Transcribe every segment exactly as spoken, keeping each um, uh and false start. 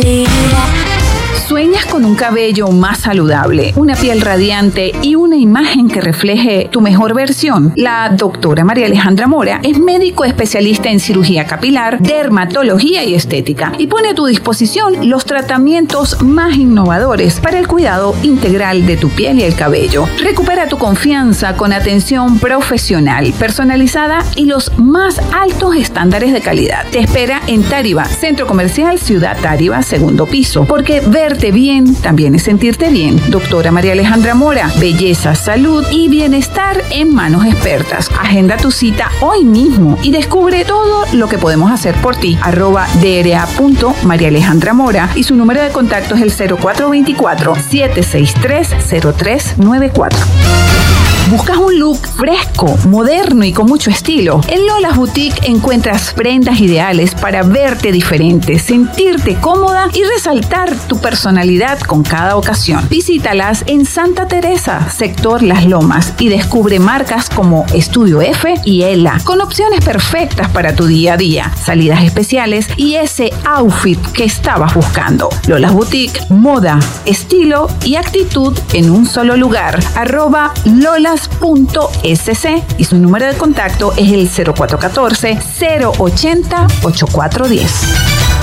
calidad. ¿Sueñas con un cabello más saludable, una piel radiante y una imagen que refleje tu mejor versión? La doctora María Alejandra Mora es médico especialista en cirugía capilar, dermatología y estética y pone a tu disposición los tratamientos más innovadores para el cuidado integral de tu piel y el cabello. Recupera tu confianza con atención profesional, personalizada y los más altos estándares de calidad. Te espera en Táriba, Centro Comercial Ciudad Táriba, segundo piso, porque verte bien también es sentirte bien. Doctora María Alejandra Mora, belleza, salud y bienestar en manos expertas. Agenda tu cita hoy mismo y descubre todo lo que podemos hacer por ti. Arroba dra punto María Alejandra Mora y su número de contacto es el cero cuatro dos cuatro, siete seis tres, cero tres nueve cuatro. ¿Buscas un look fresco, moderno y con mucho estilo? En Lolas Boutique encuentras prendas ideales para verte diferente, sentirte cómoda y resaltar tu personalidad con cada ocasión. Visítalas en Santa Teresa, sector Las Lomas, y descubre marcas como Estudio F y Ela, con opciones perfectas para tu día a día, salidas especiales y ese outfit que estabas buscando. Lolas Boutique, moda, estilo y actitud en un solo lugar. Arroba Lolas punto S C y su número de contacto es el cero cuatro uno cuatro, cero ocho cero, ocho cuatro uno cero.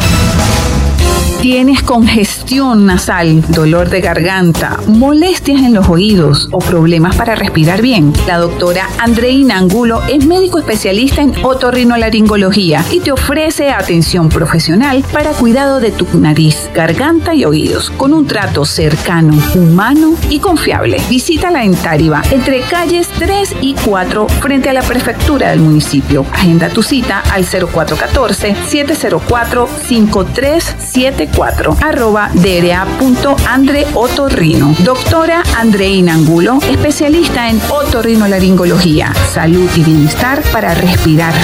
¿Tienes congestión nasal, dolor de garganta, molestias en los oídos o problemas para respirar bien? La doctora Andreina Angulo es médico especialista en otorrinolaringología y te ofrece atención profesional para cuidado de tu nariz, garganta y oídos, con un trato cercano, humano y confiable. Visítala en Táriba, entre calles tres y cuatro, frente a la prefectura del municipio. Agenda tu cita al cero cuatro uno cuatro, siete cero cuatro, cinco tres siete cuatro. Arroba dra punto andre otorrino. Doctora Andreina Angulo, especialista en otorrinolaringología, salud y bienestar para respirar